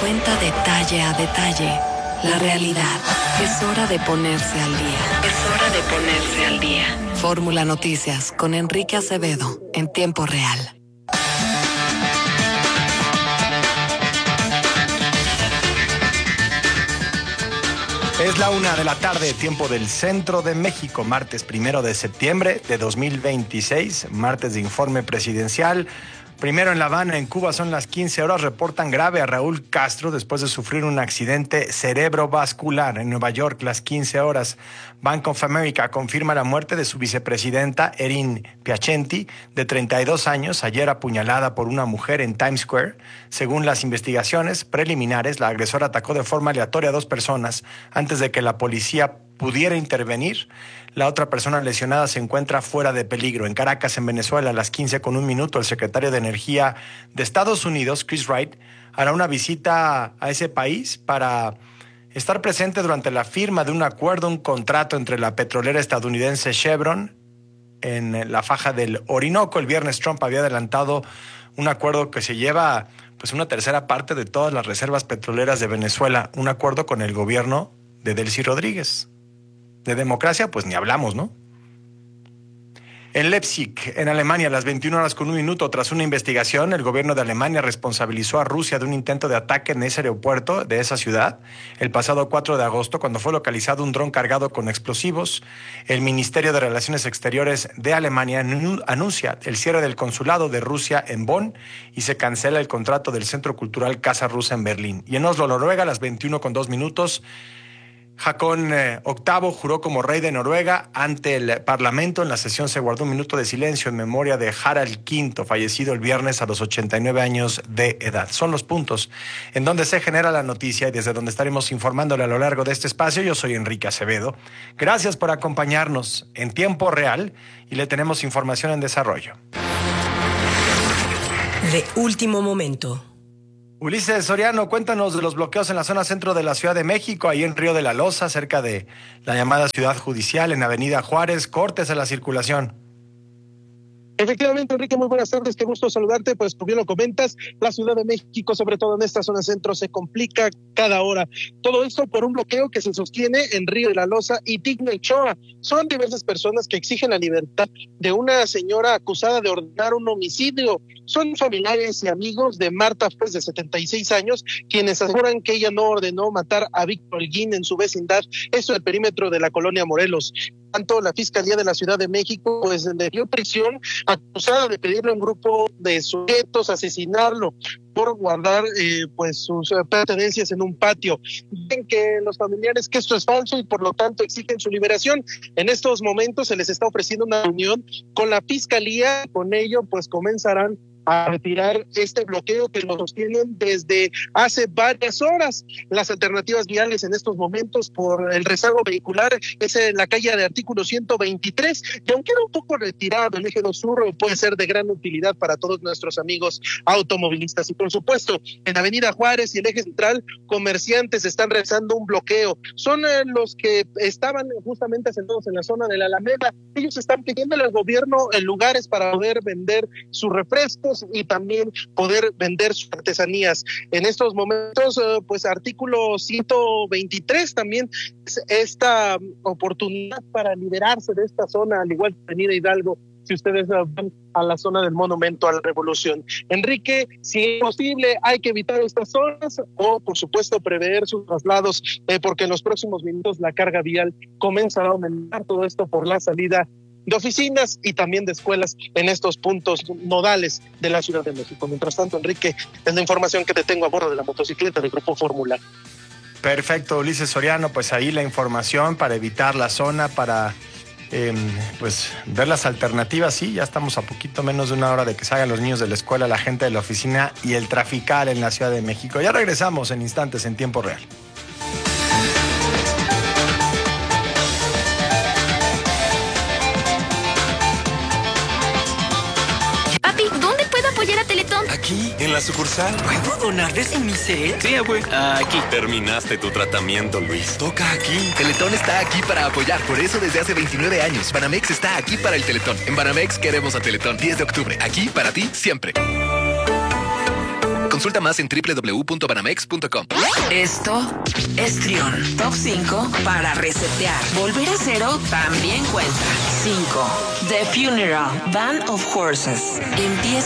cuenta detalle a detalle la realidad. Es hora de ponerse al día. Es hora de ponerse al día. Fórmula Noticias con Enrique Acevedo en tiempo real. Es la 1 de la tarde, tiempo del centro de México, martes 1 de septiembre de 2026, martes de informe presidencial. Primero en La Habana, en Cuba, son las 15 horas. Reportan grave a Raúl Castro después de sufrir un accidente cerebrovascular. En Nueva York, las 15 horas. Bank of America confirma la muerte de su vicepresidenta, Erin Piacenti, de 32 años, ayer apuñalada por una mujer en Times Square. Según las investigaciones preliminares, la agresora atacó de forma aleatoria a 2 personas antes de que la policía pudiera intervenir. La otra persona lesionada se encuentra fuera de peligro. En Caracas, en Venezuela, a las 15:01, el secretario de Energía de Estados Unidos, Chris Wright, hará una visita a ese país para estar presente durante la firma de un acuerdo, un contrato entre la petrolera estadounidense Chevron en la faja del Orinoco. El viernes Trump había adelantado un acuerdo que se lleva pues una tercera parte de todas las reservas petroleras de Venezuela, un acuerdo con el gobierno de Delcy Rodríguez. De democracia, pues ni hablamos, ¿no? En Leipzig, en Alemania, a las 21:01, tras una investigación, el gobierno de Alemania responsabilizó a Rusia de un intento de ataque en ese aeropuerto de esa ciudad el pasado 4 de agosto, cuando fue localizado un dron cargado con explosivos. El Ministerio de Relaciones Exteriores de Alemania anuncia el cierre del consulado de Rusia en Bonn y se cancela el contrato del Centro Cultural Casa Rusa en Berlín. Y en Oslo, Noruega, a las 21:02, Håkon VIII juró como rey de Noruega ante el Parlamento. En la sesión se guardó un minuto de silencio en memoria de Harald V, fallecido el viernes a los 89 años de edad. Son los puntos en donde se genera la noticia y desde donde estaremos informándole a lo largo de este espacio. Yo soy Enrique Acevedo. Gracias por acompañarnos en tiempo real y le tenemos información en desarrollo. De último momento. Ulises Soriano, cuéntanos de los bloqueos en la zona centro de la Ciudad de México, ahí en Río de la Loza, cerca de la llamada Ciudad Judicial, en Avenida Juárez, cortes a la circulación. Efectivamente, Enrique, muy buenas tardes, qué gusto saludarte. Pues tú bien lo comentas, la Ciudad de México, sobre todo en esta zona centro, se complica cada hora. Todo esto por un bloqueo que se sostiene en Río de la Loza y Digna Ochoa. Son diversas personas que exigen la libertad de una señora acusada de ordenar un homicidio. Son familiares y amigos de Marta Flores, de 76 años, quienes aseguran que ella no ordenó matar a Víctor Holguín en su vecindad, esto en el perímetro de la colonia Morelos. Tanto la Fiscalía de la Ciudad de México pues le dio prisión, acusada de pedirle a un grupo de sujetos asesinarlo por guardar pues sus pertenencias en un patio. Dicen que los familiares que esto es falso y por lo tanto exigen su liberación. En estos momentos se les está ofreciendo una reunión con la Fiscalía, con ello pues comenzarán a retirar este bloqueo que lo sostienen desde hace varias horas. Las alternativas viales en estos momentos por el rezago vehicular es en la calle de Artículo 123, y aunque era un poco retirado el eje 2 sur, puede ser de gran utilidad para todos nuestros amigos automovilistas. Y por supuesto, en Avenida Juárez y el eje central, comerciantes están realizando un bloqueo. Son los que estaban justamente sentados en la zona de la Alameda. Ellos están pidiéndole al gobierno lugares para poder vender sus refrescos y también poder vender sus artesanías. En estos momentos, pues Artículo 123 también es esta oportunidad para liberarse de esta zona, al igual que Avenida Hidalgo, si ustedes van a la zona del Monumento a la Revolución. Enrique, si es posible, hay que evitar estas zonas o, por supuesto, prever sus traslados, porque en los próximos minutos la carga vial comenzará a aumentar, todo esto por la salida de oficinas y también de escuelas en estos puntos nodales de la Ciudad de México. Mientras tanto, Enrique, es la información que te tengo a bordo de la motocicleta del Grupo Fórmula. Perfecto, Ulises Soriano, pues ahí la información para evitar la zona, para pues ver las alternativas. Sí, ya estamos a poquito menos de una hora de que salgan los niños de la escuela, la gente de la oficina y el trafical en la Ciudad de México. Ya regresamos en instantes en tiempo real. apoyar a Teletón? Aquí, en la sucursal. ¿Puedo donar desde mi cel? Sí, abue. Aquí. Terminaste tu tratamiento, Luis. Toca aquí. Teletón está aquí para apoyar. Por eso desde hace 29 años, Banamex está aquí para el Teletón. En Banamex queremos a Teletón. 10 de octubre. Aquí para ti, siempre. Consulta más en www.banamex.com. Esto es Trión. Top 5 para resetear. Volver a cero también cuenta. 5. The Funeral, Band of Horses. Empieza